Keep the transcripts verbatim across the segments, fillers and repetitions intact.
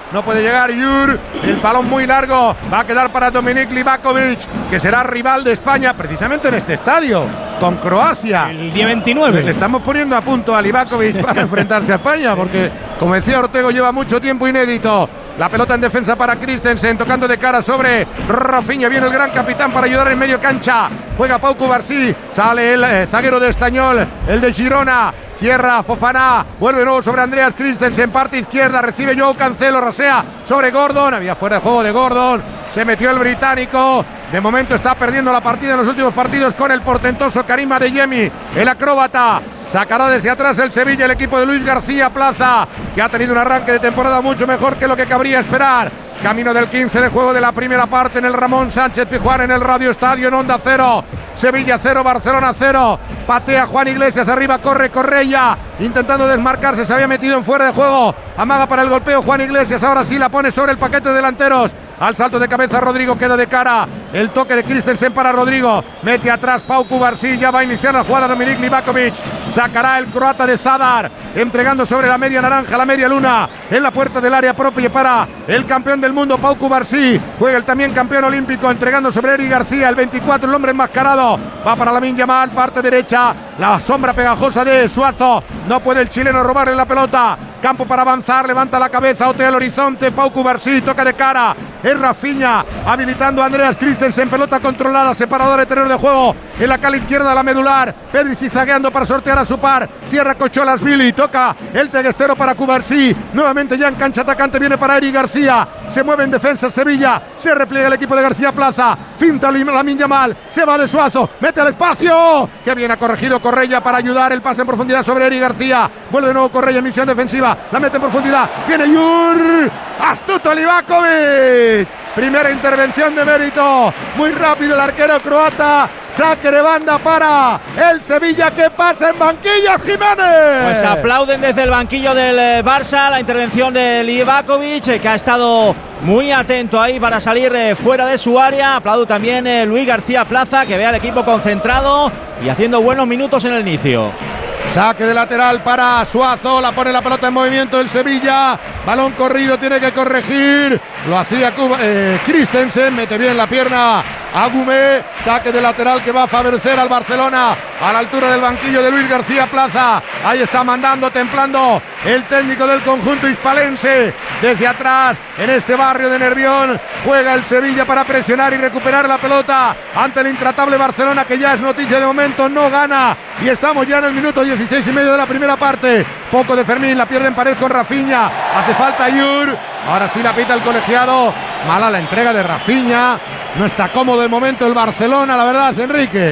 no puede llegar Yur, el balón muy largo, va a quedar para Dominik Livakovic, que será rival de España precisamente en este estadio, con Croacia. El día veintinueve. Le estamos poniendo a punto a Livakovic para enfrentarse a España, porque, como decía Ortego, lleva mucho tiempo inédito. La pelota en defensa para Christensen, tocando de cara sobre Rafinha. Viene el gran capitán para ayudar en medio cancha. Juega Pau Cubarsí, sale el eh, zaguero de Estañol, el de Girona. Cierra Fofana, vuelve de nuevo sobre Andreas Christensen, parte izquierda, recibe Joao Cancelo, rasea sobre Gordon, había fuera de juego de Gordon, se metió el británico, de momento está perdiendo la partida en los últimos partidos con el portentoso Karim Adeyemi, el acróbata. Sacará desde atrás el Sevilla, el equipo de Luis García Plaza, que ha tenido un arranque de temporada mucho mejor que lo que cabría esperar. Camino del quince de juego de la primera parte en el Ramón Sánchez Pizjuán, en el Radio Estadio, en Onda Cero. Sevilla cero, Barcelona cero. Patea Juan Iglesias, arriba corre Correia, intentando desmarcarse, se había metido en fuera de juego. Amaga para el golpeo Juan Iglesias, ahora sí la pone sobre el paquete de delanteros. Al salto de cabeza Rodrigo, queda de cara. El toque de Christensen para Rodrigo. Mete atrás Pau Cubarsí, ya va a iniciar la jugada Dominik Livakovic. Sacará el croata de Zadar, entregando sobre la media naranja, la media luna, en la puerta del área propia para el campeón del mundo Pau Cubarsí. Juega el también campeón olímpico, entregando sobre Eric García, el veinticuatro, el hombre enmascarado. Va para Lamine Yamal, parte derecha, la sombra pegajosa de Suazo. No puede el chileno robarle la pelota. Campo para avanzar, levanta la cabeza, otea el horizonte, Pau Cubarsí, toca de cara. Es Rafinha, habilitando a Andreas Christensen, pelota controlada, separador de terreno de juego, en la cala izquierda la medular, Pedri zizagueando para sortear a su par, cierra Cocholas Billy, toca el teguestero para Cubarsí, nuevamente ya en cancha atacante, viene para Eric García, se mueve en defensa Sevilla, se repliega el equipo de García Plaza, finta Lamine Yamal, se va de Suazo, mete al espacio, que bien ha corregido Correia para ayudar, el pase en profundidad sobre Eric García, vuelve de nuevo Correia en misión defensiva, la mete en profundidad, viene Yur, astuto Livakovic. Primera intervención de mérito, muy rápido el arquero croata, saque de banda para el Sevilla, que pasa en banquillo Jiménez. Pues aplauden desde el banquillo del Barça la intervención de Livakovic, que ha estado muy atento ahí para salir fuera de su área. Aplaudo también eh, Luis García Plaza, que ve al equipo concentrado y haciendo buenos minutos en el inicio. Saque de lateral para Suazo, la pone la pelota en movimiento el Sevilla, balón corrido, tiene que corregir, lo hacía Cuba, eh, Christensen, mete bien la pierna Agume, saque de lateral que va a favorecer al Barcelona, a la altura del banquillo de Luis García Plaza, ahí está mandando, templando el técnico del conjunto hispalense, desde atrás, en este barrio de Nervión, juega el Sevilla para presionar y recuperar la pelota, ante el intratable Barcelona, que ya es noticia de momento, no gana, y estamos ya en el minuto dieciséis y medio de la primera parte, poco de Fermín, la pierde en pared con Rafinha, hace falta Yur, ahora sí la pita el colegiado, mala la entrega de Rafinha, no está cómodo de momento el Barcelona, la verdad, Enrique.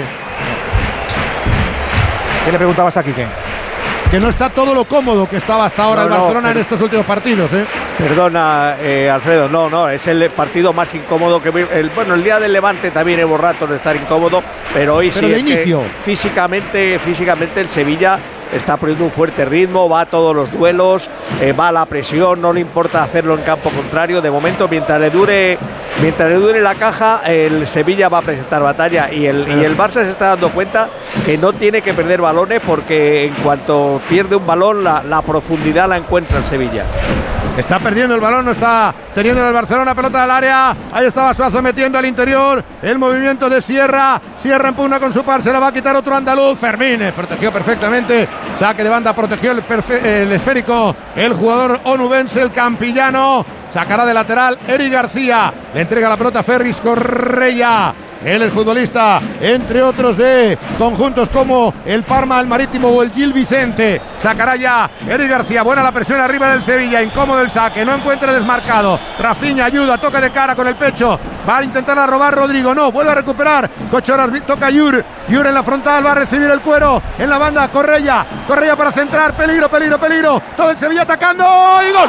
¿Qué le preguntabas a Quique? Que no está todo lo cómodo que estaba hasta ahora no, el Barcelona no, pero, en estos últimos partidos, ¿eh? Perdona, eh, Alfredo, no, no, es el partido más incómodo que el, bueno, el día del Levante también hubo ratos de estar incómodo, pero hoy pero sí de es inicio. Que físicamente, físicamente el Sevilla está poniendo un fuerte ritmo, va a todos los duelos, eh, va a la presión, no le importa hacerlo en campo contrario. De momento, mientras le dure, mientras le dure la caja, el Sevilla va a presentar batalla y el, y el Barça se está dando cuenta que no tiene que perder balones, porque en cuanto pierde un balón, la, la profundidad la encuentra el Sevilla. Está perdiendo el balón, no está teniendo el Barcelona, pelota del área, ahí estaba Suazo metiendo al interior, el movimiento de Sierra, Sierra en pugna con su par, se la va a quitar otro andaluz, Fermín protegió perfectamente, saque de banda, protegió el, el esférico, el jugador onubense, el campillano, sacará de lateral Eric García, le entrega la pelota a Ferris Correia. Él es futbolista, entre otros, de conjuntos como el Parma, el Marítimo o el Gil Vicente. Sacará ya Eric García, buena la presión arriba del Sevilla, incómodo el saque, no encuentra desmarcado. Rafinha ayuda, toca de cara con el pecho, va a intentar a robar Rodrigo, no, vuelve a recuperar. Cochoras, toca Yur, Yur en la frontal, va a recibir el cuero, en la banda Correia, Correia para centrar, peligro, peligro, peligro, todo el Sevilla atacando, y gol.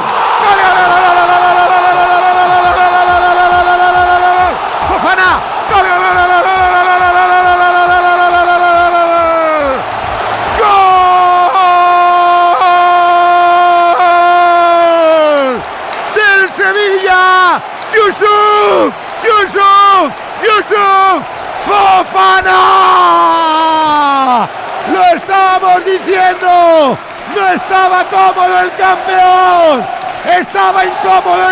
Fofana. ¡Gol! ¡Del Sevilla! ¡Yusuf! ¡Yusuf! ¡Yusuf! ¡Fofana! ¡Lo estábamos diciendo! ¡No estaba cómodo el campeón! ¡Estaba incómodo!